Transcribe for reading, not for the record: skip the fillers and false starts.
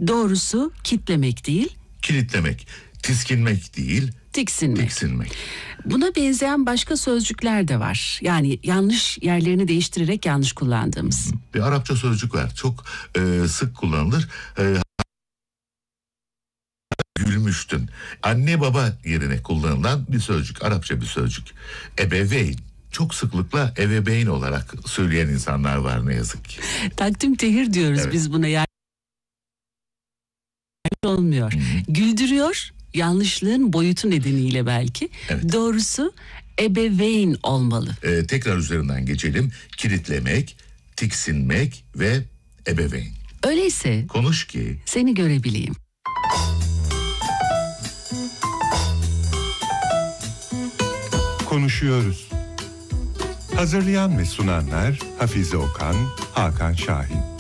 Doğrusu kitlemek değil, kilitlemek, tiskinmek değil, tiksinmek. tiksinmek. Buna benzeyen başka sözcükler de var. Yani yanlış yerlerini değiştirerek yanlış kullandığımız. Bir Arapça sözcük var. Çok sık kullanılır. Gülmüştün. Anne baba yerine kullanılan bir sözcük. Arapça bir sözcük. Ebeveyn. Çok sıklıkla ebeveyn olarak söyleyen insanlar var ne yazık ki. Takdim tehir diyoruz Evet. biz buna, yani olmuyor. Güldürüyor, yanlışlığın boyutu nedeniyle belki. Evet. Doğrusu ebeveyn olmalı. Tekrar üzerinden geçelim. Kilitlemek, tiksinmek ve ebeveyn. Öyleyse Konuş ki seni görebileyim. Konuşuyoruz. Hazırlayan ve sunanlar Hafize Okan, Hakan Şahin.